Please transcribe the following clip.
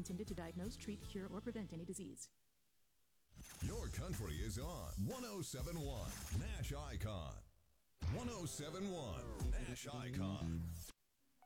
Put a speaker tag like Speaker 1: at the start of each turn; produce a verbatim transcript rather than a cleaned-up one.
Speaker 1: intended to diagnose, treat, cure, or prevent any disease.
Speaker 2: Your country is on one oh seven point one Nash Icon. one oh seven point one Nash Icon.